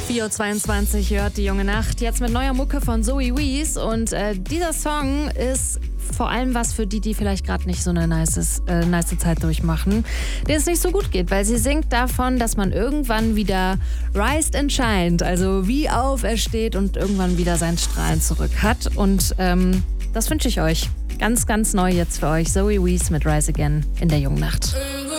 4:22 hört die junge Nacht. Jetzt mit neuer Mucke von Zoe Wees. Und dieser Song ist vor allem was für die vielleicht gerade nicht so eine nice Zeit durchmachen, denen es nicht so gut geht, weil sie singt davon, dass man irgendwann wieder rised and shined, also wie aufersteht und irgendwann wieder sein Strahlen zurück hat. Und das wünsche ich euch. Ganz, ganz neu jetzt für euch. Zoe Wees mit Rise Again in der jungen Nacht.